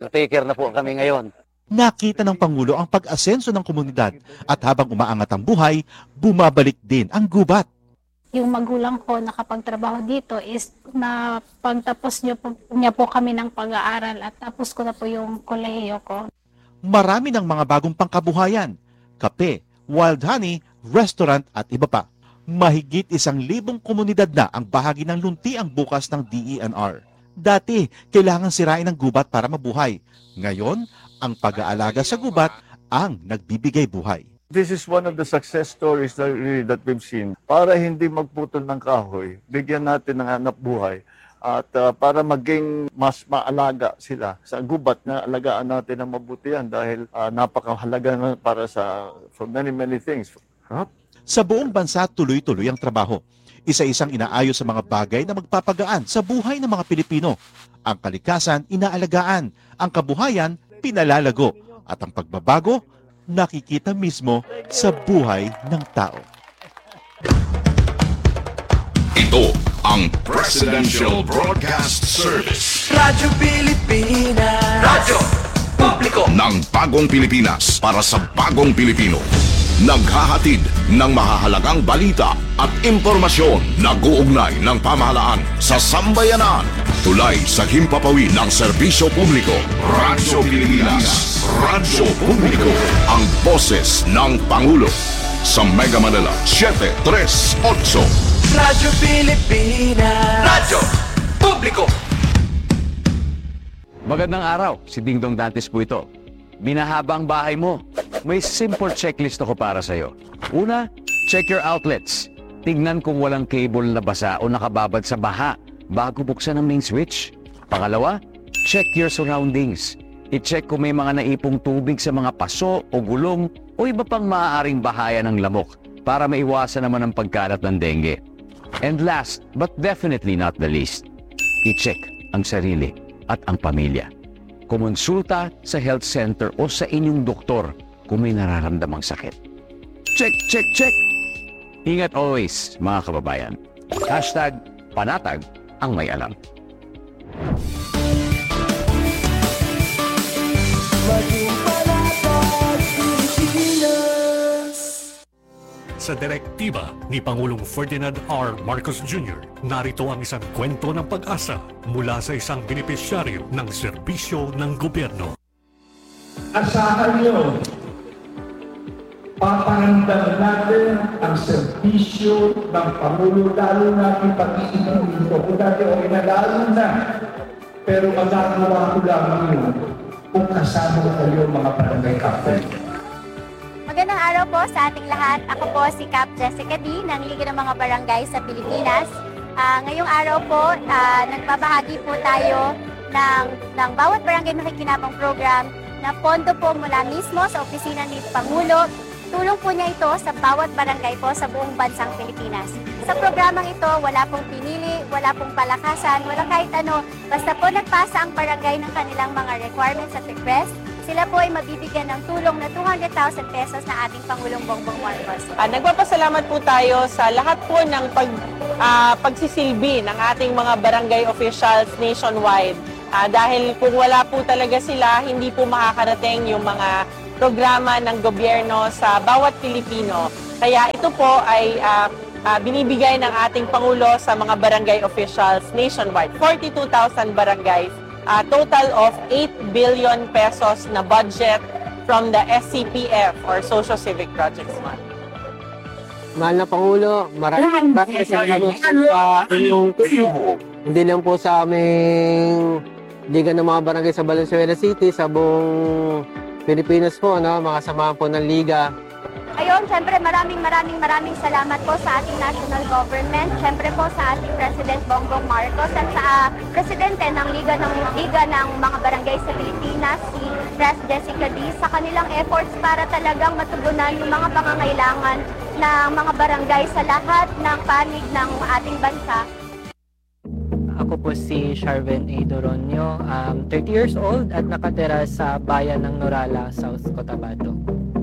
Caretaker na po kami ngayon. Nakita ng Pangulo ang pag-asenso ng komunidad at habang umaangat ang buhay, bumabalik din ang gubat. Yung magulang ko nakapagtrabaho dito is na pagtapos niya po kami ng pag-aaral at tapos ko na po yung kolehiyo ko. Marami ng mga bagong pangkabuhayan, kape, wild honey, restaurant at iba pa. Mahigit 1,000 komunidad na ang bahagi ng luntiang bukas ng DENR. Dati, kailangan sirain ang gubat para mabuhay. Ngayon, ang pag-aalaga sa gubat ang nagbibigay buhay. This is one of the success stories that we've seen. Para hindi magputol ng kahoy, bigyan natin ng hanap buhay. At para maging mas maalaga sila sa gubat na alagaan natin ng mabutihan dahil napakahalaga na para for many things. Huh? Sa buong bansa, tuloy-tuloy ang trabaho. Isa-isang inaayos sa mga bagay na magpapagaan sa buhay ng mga Pilipino. Ang kalikasan, inaalagaan. Ang kabuhayan, pinalalago. At ang pagbabago, nakikita mismo sa buhay ng tao. Ito ang Presidential Broadcast Service. Radyo Pilipinas. Radyo Publiko ng bagong Pilipinas para sa bagong Pilipino. Naghahatid ng mahahalagang balita at impormasyon na guugnay ng pamahalaan sa sambayanan. Tulay sa himpapawid ng serbisyo publiko. Radyo Pilipinas. Radyo Publiko. Ang boses ng Pangulo. Sa Mega Manila, 738. Radyo Pilipinas. Radyo Publiko. Magandang araw, si Dingdong Dantes po ito. Minahaba ang bahay mo. May simple checklist ako para sa'yo. Una, check your outlets. Tignan kung walang cable na basa o nakababad sa baha bago buksan ang main switch. Pangalawa, check your surroundings. I-check kung may mga naipong tubig sa mga paso o gulong o iba pang maaaring bahaya ng lamok para maiwasan naman ang pagkalat ng dengue. And last, but definitely not the least, i-check ang sarili at ang pamilya. Kumonsulta sa health center o sa inyong doktor kung may nararamdamang sakit. Check, check, check! Ingat always, mga kababayan. #panatag ang may alam. Sa direktiba ni Pangulong Ferdinand R. Marcos Jr., narito ang isang kwento ng pag-asa mula sa isang benepisyaryo ng serbisyo ng gobyerno. Asahan niyo, paparamdam natin ang serbisyo ng Pangulo, lalo natin pag-iibig dito. Kung dati okay na, lalo na. Pero magagawa ko lang yun kung kasama kayo mga barangay captain. Magandang araw po sa ating lahat. Ako po si Cap Jessica D. ng Liga ng mga Barangay sa Pilipinas. Ngayong araw po, nagbabahagi po tayo ng bawat barangay nakikinabang program na pondo po mula mismo sa opisina ni Pangulo. Tulong po niya ito sa bawat barangay po sa buong bansang Pilipinas. Sa programang ito, wala pong pinili, wala pong palakasan, wala kahit ano. Basta po nagpasa ang barangay ng kanilang mga requirements at request, sila po ay mabibigyan ng tulong na 200,000 pesos na ating Pangulong Bongbong Marcos. Nagpapasalamat po tayo sa lahat po ng pagsisilbi ng ating mga barangay officials nationwide. Dahil kung wala po talaga sila, hindi po makakarating yung mga programa ng gobyerno sa bawat Pilipino. Kaya ito po ay binibigay ng ating Pangulo sa mga barangay officials nationwide. 42,000 barangays. Total of 8 billion pesos na budget from the SCPF or Social Civic Projects Fund. Mahal na Pangulo, maraming salamat sa inyong tulong. Hindi lang po sa aming Liga ng mga Barangay sa Valenzuela City, sa buong Pilipinas po, mga samahan po ng Liga. Ayun, syempre maraming salamat po sa ating national government, syempre po sa ating President Bongbong Marcos at sa Presidente ng Liga ng mga Barangay sa Pilipinas, si Pres Jessica D, sa kanilang efforts para talagang matugunan yung mga pangangailangan ng mga barangay sa lahat ng panig ng ating bansa. Ako po si Sharven A. Doronio, 30 years old at nakatira sa bayan ng Norala, South Cotabato.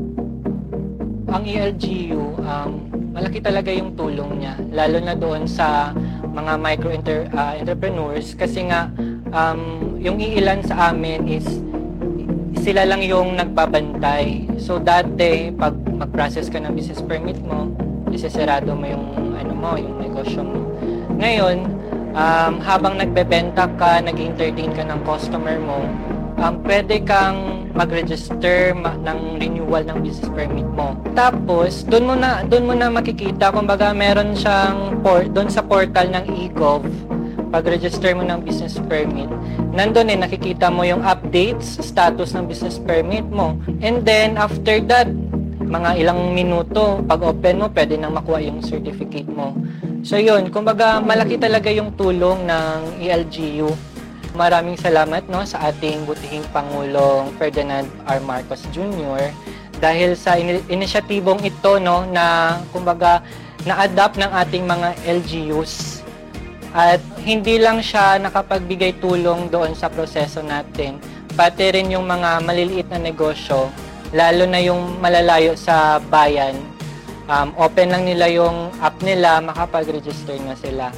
Ang ELGU, malaki talaga yung tulong niya, lalo na doon sa mga micro-entrepreneurs kasi nga yung iilan sa amin is sila lang yung nagbabantay. So dati, pag mag-process ka ng business permit mo, isesarado mo yung yung negosyo mo. Ngayon, habang nagbebenta ka, nag-entertain ka ng customer mo, pwede kang mag-register ng renewal ng business permit mo. Tapos, doon mo na makikita, kumbaga meron siyang doon sa portal ng eGov, pag-register mo ng business permit, nandun nakikita mo yung updates, status ng business permit mo. And then, after that, mga ilang minuto, pag open mo, pwede nang makuha yung certificate mo. So yun, kumbaga malaki talaga yung tulong ng ELGU. Maraming salamat sa ating butihing Pangulong Ferdinand R. Marcos Jr. dahil sa inisyatibong ito na kumbaga na-adapt ng ating mga LGUs. At hindi lang siya nakapagbigay tulong doon sa proseso natin, pati rin yung mga maliliit na negosyo, lalo na yung malalayo sa bayan. Open lang nila yung app nila, makapag-register na sila.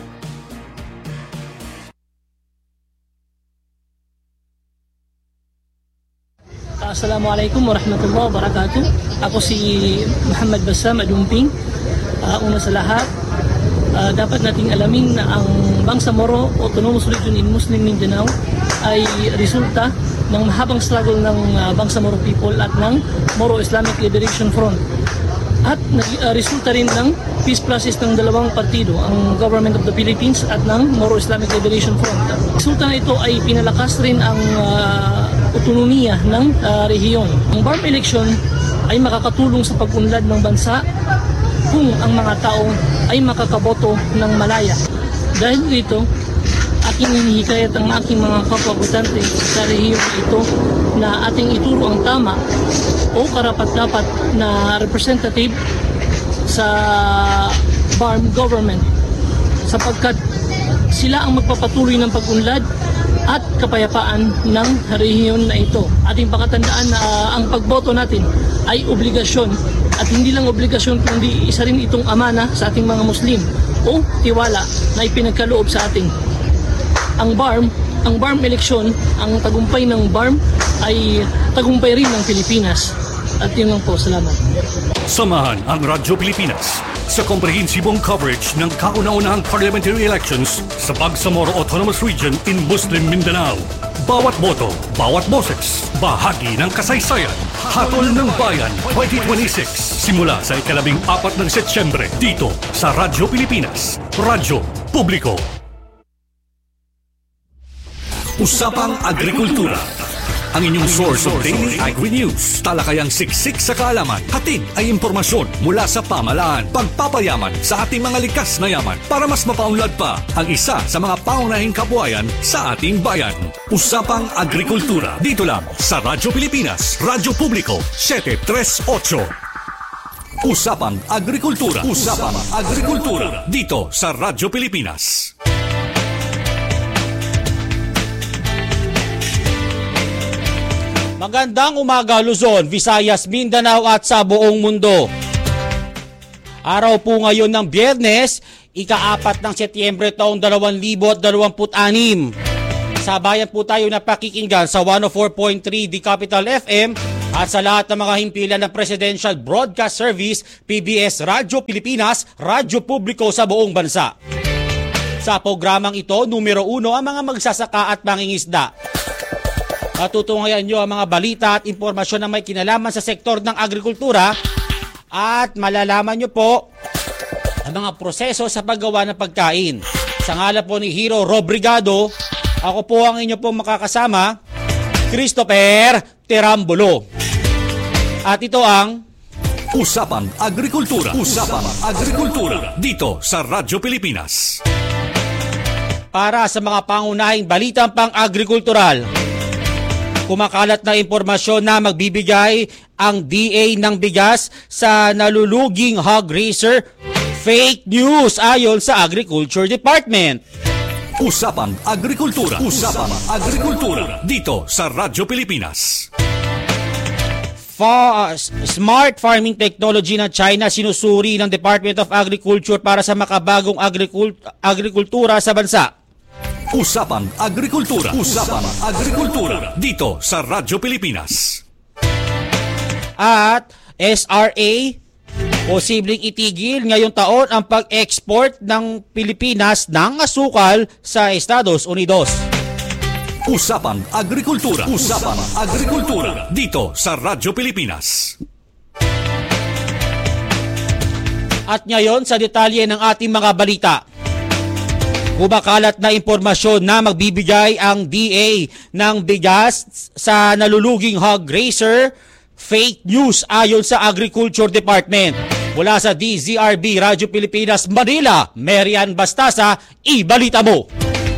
Assalamualaikum warahmatullahi wabarakatuh. Ako si Muhammad Bassam Adumping. Una sa lahat, dapat nating alamin na ang Bangsamoro Autonomous Region in Muslim Mindanao ay resulta ng mahabang struggle ng Bangsamoro people at ng Moro Islamic Liberation Front. At resulta rin ng peace process ng dalawang partido, ang Government of the Philippines at ng Moro Islamic Liberation Front. Resulta na ito ay pinalakas rin ang otonomiya ng rehiyon. Ang BARM election ay makakatulong sa pag-unlad ng bansa kung ang mga tao ay makakaboto ng malaya. Dahil dito, aking hinihikayat ang aking mga kapwa-botante sa rehiyon ito na ating ituro ang tama o karapat-dapat na representative sa BARM government sapagkat sila ang magpapatuloy ng pag-unlad at kapayapaan ng rehiyon na ito. Ating pakatandaan na ang pagboto natin ay obligasyon at hindi lang obligasyon kundi isa rin itong amana sa ating mga Muslim o tiwala na ipinagkaloob sa ating. Ang BARM eleksyon, ang tagumpay ng BARM ay tagumpay rin ng Pilipinas. At yun lang po, salamat. Samahan ang Radyo Pilipinas sa komprehensibong coverage ng kauna-unahang parliamentary elections sa Bangsamoro Autonomous Region in Muslim Mindanao. Bawat boto, bawat boses, bahagi ng kasaysayan. Hatol ng Bayan 2026. Simula sa ika-14 ng Setyembre dito sa Radyo Pilipinas. Radyo Publiko. Usapang Agrikultura. Ang inyong source of daily agri-news. Talakayang siksik sa kaalaman. Hatid ay impormasyon mula sa pamahalaan. Pagpapayaman sa ating mga likas na yaman para mas mapaunlad pa ang isa sa mga paunahing kabuhayan sa ating bayan. Usapang Agrikultura. Dito lang sa Radyo Pilipinas. Radyo Publiko 738. Usapang Agrikultura. Usapang Agrikultura. Dito sa Radyo Pilipinas. Magandang umaga Luzon, Visayas, Mindanao at sa buong mundo. Araw po ngayon ng Biyernes, ika-4 ng Setyembre taong 2026. Sabayan po tayo na pakikinggan sa 104.3 The Capital FM at sa lahat ng mga himpilan ng Presidential Broadcast Service, PBS Radyo Pilipinas, Radyo Publiko sa buong bansa. Sa programang ito, numero 1 ang mga magsasaka at mangingisda. Matutunghayan nyo ang mga balita at impormasyon na may kinalaman sa sektor ng agrikultura at malalaman nyo po ang mga proseso sa paggawa ng pagkain. Sa ngalan po ni Hero Robrigado, ako po ang inyo pong makakasama, Christopher Terambulo. At ito ang Usapang Agrikultura. Usapang Agrikultura dito sa Radyo Pilipinas. Para sa mga pangunahing balitang pang-agrikultural, kumakalat na impormasyon na magbibigay ang DA ng bigas sa naluluging hog raiser. Fake news ayon sa Agriculture Department. Usapang Agrikultura. Usapang Agrikultura dito sa Radyo Pilipinas. Smart farming technology ng China sinusuri ng Department of Agriculture para sa makabagong agrikultura sa bansa. Usapang Agrikultura. Usapang Agrikultura. Dito sa Radyo Pilipinas. At SRA, posibleng itigil ngayong taon ang pag-export ng Pilipinas ng asukal sa Estados Unidos. Usapang Agrikultura. Usapang Agrikultura. Dito sa Radyo Pilipinas. At ngayon sa detalye ng ating mga balita. Kumakalat na impormasyon na magbibigay ang DA ng bigas sa naluluging hog raiser. Fake news ayon sa Agriculture Department. Mula sa DZRB Radyo Pilipinas Manila, Marian Bastasa, ibalita mo.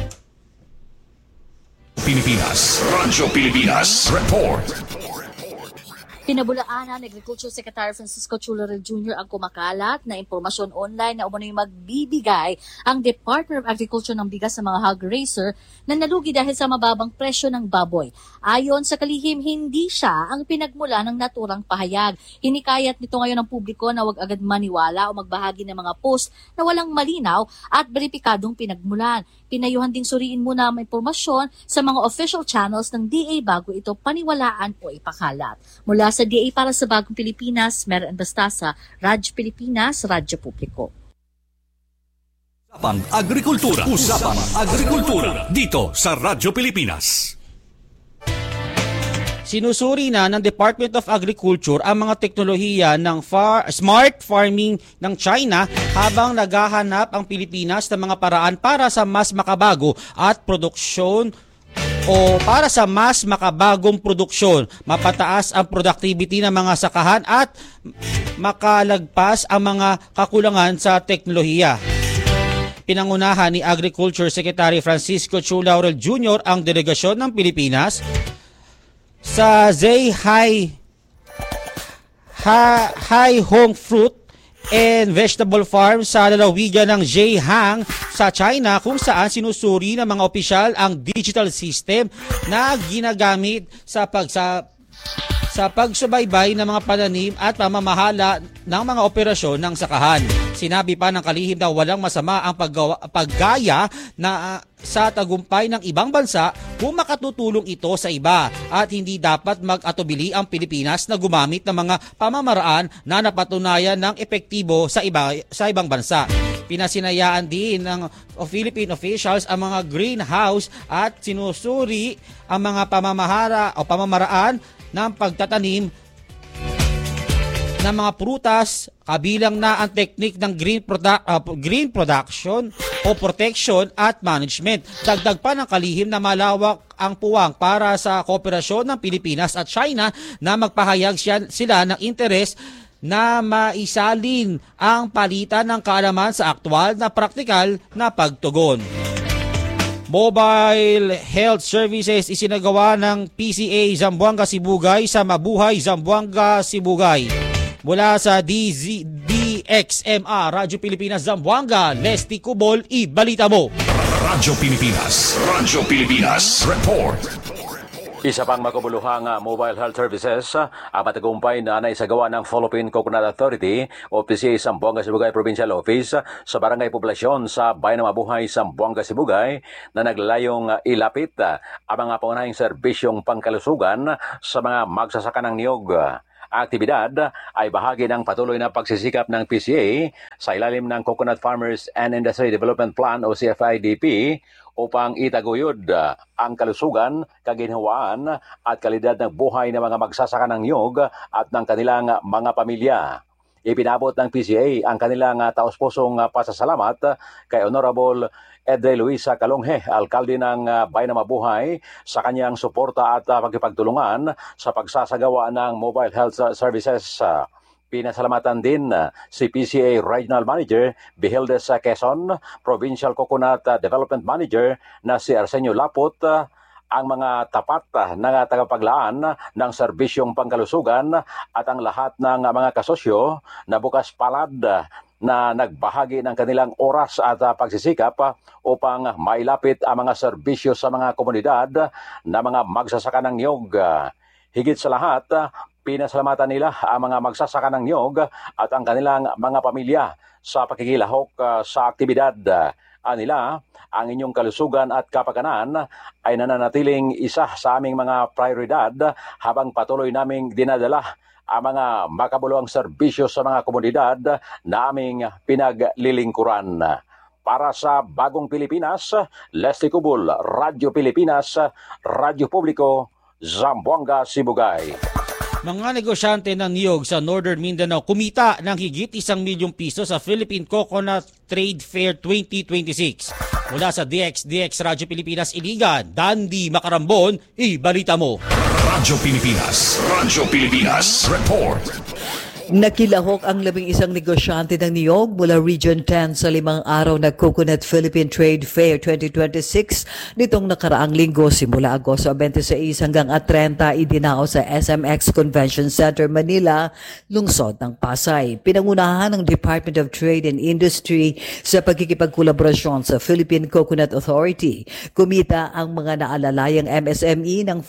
Pilipinas, Radyo Pilipinas, report. Pinabulaanan ng Agriculture Secretary Francisco Chulorel Jr. ang kumakalat na impormasyon online na umano'y magbibigay ang Department of Agriculture ng bigas sa mga hog raiser na nalugi dahil sa mababang presyo ng baboy. Ayon sa kalihim, hindi siya ang pinagmula ng naturang pahayag. Hinikayat nito ngayon ng publiko na huwag agad maniwala o magbahagi ng mga post na walang malinaw at beripikadong pinagmulan. Pinayuhan ding suriin muna ang impormasyon sa mga official channels ng DA bago ito paniwalaan o ipakalat. Mula sa DA para sa Bagong Pilipinas, Marian Bastasa, Radyo Pilipinas, Radyo Publiko. Usapang Agrikultura. Usapang Agrikultura. Dito sa Radyo Pilipinas. Sinusuri na ng Department of Agriculture ang mga teknolohiya ng smart farming ng China habang naghahanap ang Pilipinas ng mga paraan para sa mas makabago at produksyon o para sa mas makabagong produksyon, mapataas ang productivity ng mga sakahan at makalagpas ang mga kakulangan sa teknolohiya. Pinangunahan ni Agriculture Secretary Francisco Chulorel Jr. ang delegasyon ng Pilipinas sa Zheihai Hong Fruit and Vegetable Farm sa lalawigan ng Zhejiang sa China, kung saan sinusuri ng mga opisyal ang digital system na ginagamit sa pagsubaybay ng mga pananim at pamamahala ng mga operasyon ng sakahan. Sinabi pa ng kalihim na walang masama ang paggaya na sa tagumpay ng ibang bansa kung makatutulong ito sa iba at hindi dapat mag-atubili ang Pilipinas na gumamit ng mga pamamaraan na napatunayan ng epektibo sa ibang bansa. Pinasinayaan din ng Philippine officials ang mga greenhouse at sinusuri ang mga pamamaraan ng pagtatanim ng mga prutas, kabilang na ang teknik ng green production o protection at management. Dagdag pa ng kalihim na malawak ang puwang para sa kooperasyon ng Pilipinas at China na magpahayag sila ng interes na maisalin ang palitan ng kaalaman sa aktwal na praktikal na pagtugon. Mobile Health Services isinagawa ng PCA Zamboanga Sibugay sa Mabuhay Zamboanga Sibugay. Mula sa DXMR Radyo Pilipinas Zamboanga, Leslie Cubol, ibalita mo. Radyo Pilipinas, Radyo Pilipinas, report. Isa pang makabuluhang mobile health services ang matagumpay na naisagawa ng Philippine Coconut Authority o PCA Zamboanga Sibugay Provincial Office sa barangay poblasyon sa Bayan ng Mabuhay, Zamboanga Sibugay na naglalayong ilapit ang mga pangunahing serbisyong pangkalusugan sa mga magsasaka ng niyog. Aktibidad ay bahagi ng patuloy na pagsisikap ng PCA sa ilalim ng Coconut Farmers and Industry Development Plan o CFIDP upang itaguyod ang kalusugan, kaginhawaan at kalidad ng buhay ng mga magsasaka ng niyog at ng kanilang mga pamilya. Ipinabot ng PCA ang kanilang taos-pusong pasasalamat kay Honorable Edre Luisa Calonghe, alkalde ng Bayan ng Mabuhay, sa kanyang suporta at pagkipagtulungan sa pagsasagawa ng mobile health services. Pinasalamatan din si PCA Regional Manager Biheldes Quezon, Provincial Coconut Development Manager na si Arsenio Lapot, ang mga tapat na tagapaglaan ng serbisyong pangkalusugan at ang lahat ng mga kasosyo na bukas palad na nagbahagi ng kanilang oras at pagsisikap upang mailapit ang mga serbisyo sa mga komunidad na mga magsasaka ng niyog. Higit sa lahat, pinasalamatan nila ang mga magsasaka ng niyog at ang kanilang mga pamilya sa pakikilahok sa aktibidad. Anila, ang inyong kalusugan at kapakanan ay nananatiling isa sa aming mga prioridad habang patuloy naming dinadala ang mga makabuluhang serbisyo sa mga komunidad na aming pinaglilingkuran. Para sa Bagong Pilipinas, Leslie Cubul, Radyo Pilipinas, Radyo Publiko, Zamboanga, Sibugay. Mga negosyante ng niyog sa Northern Mindanao kumita ng higit 1 milyong piso sa Philippine Coconut Trade Fair 2026. Mula sa DXDX Radyo Pilipinas Iligan, Dandy Macarambon, ibalita mo. Radyo Pilipinas Report. Nakilahok ang 11 negosyante ng niyog mula Region 10 sa 5 araw na Coconut Philippine Trade Fair 2026 nitong nakaraang linggo simula Agosto 26 hanggang 30 idinao sa SMX Convention Center, Manila, lungsod ng Pasay. Pinangunahan ng Department of Trade and Industry sa pagkikipagkolaborasyon sa Philippine Coconut Authority. Kumita ang mga naalalayang MSME ng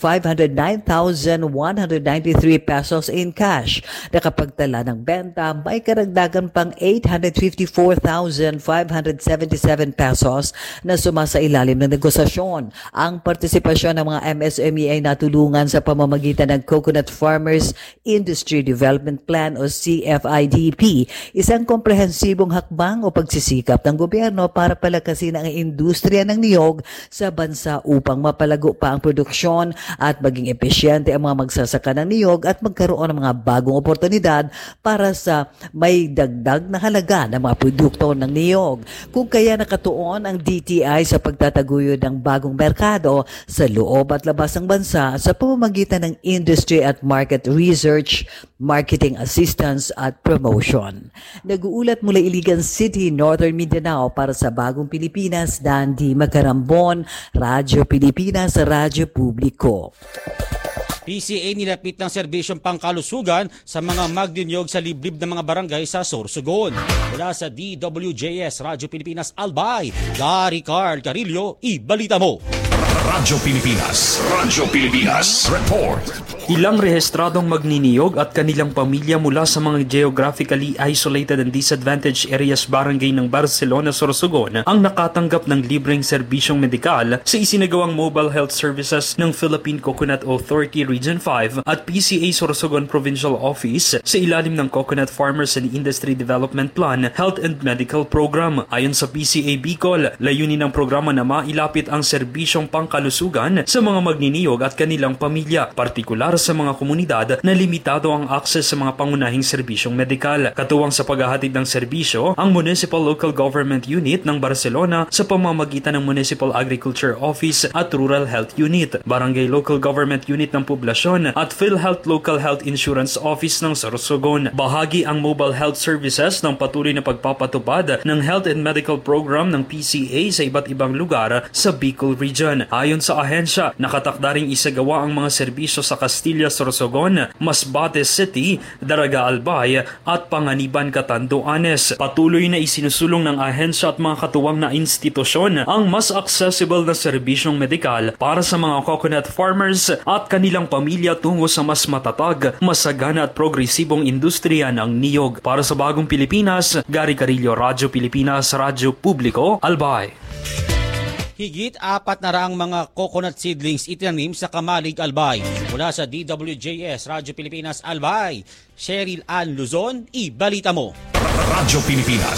509,193 pesos in cash. Nakapagtala ng benta, may karagdagan pang 854,577 pesos na suma sa ilalim ng negosasyon. Ang partisipasyon ng mga MSME ay natulungan sa pamamagitan ng Coconut Farmers Industry Development Plan o CFIDP, isang komprehensibong hakbang o pagsisikap ng gobyerno para palakasin ang industriya ng niyog sa bansa upang mapalago pa ang produksyon at maging epesyente ang mga magsasaka ng niyog at magkaroon ng mga bagong oportunidad para sa may dagdag na halaga ng mga produkto ng niyog. Kung kaya nakatuon ang DTI sa pagtataguyod ng bagong merkado sa loob at labas ng bansa sa pamamagitan ng industry at market research, marketing assistance at promotion. Nag-uulat mula Iligan City, Northern Mindanao para sa Bagong Pilipinas, Dandy Macarambon, Radyo Pilipinas, Radyo Publiko. PCA nilapit ng serbisyong pangkalusugan sa mga magdinyog sa liblib ng mga barangay sa Sorsogon. Mula sa DWJS Radyo Pilipinas Albay, Gary Carl Carillo, ibalita mo. Radyo Pilipinas Report. Ilang rehistradong magniniyog at kanilang pamilya mula sa mga geographically isolated and disadvantaged areas barangay ng Barcelona, Sorsogon ang nakatanggap ng libreng serbisyong medikal sa isinagawang mobile health services ng Philippine Coconut Authority Region 5 at PCA Sorsogon Provincial Office sa ilalim ng Coconut Farmers and Industry Development Plan Health and Medical Program. Ayon sa PCA Bicol, layunin ng programa na mailapit ang serbisyong pangkalusugan sa mga magniniyog at kanilang pamilya, partikular sa mga komunidad na limitado ang akses sa mga pangunahing serbisyong medikal. Katuwang sa paghahatid ng serbisyo, ang Municipal Local Government Unit ng Barcelona sa pamamagitan ng Municipal Agriculture Office at Rural Health Unit, Barangay Local Government Unit ng Poblasyon at PhilHealth Local Health Insurance Office ng Sorsogon. Bahagi ang mobile health services ng patuloy na pagpapatupad ng health and medical program ng PCA sa iba't ibang lugar sa Bicol Region. Ayon sa ahensya, nakatakda ring isagawa ang mga serbisyo sa Castilla, Sorsogon, Masbate City, Daraga Albay at Panganiban, Catanduanes. Patuloy na isinusulong ng ahensya at mga katuwang na institusyon ang mas accessible na serbisyong medikal para sa mga coconut farmers at kanilang pamilya tungo sa mas matatag, masagana at progresibong industriya ng niyog. Para sa Bagong Pilipinas, Gary Carillo, Radyo Pilipinas, Radyo Publiko, Albay. Higit 400 mga coconut seedlings itinanim sa Kamalig, Albay. Mula sa DWJS Radyo Pilipinas Albay, Cheryl Ann Luzon, ibalita mo. Radyo Pilipinas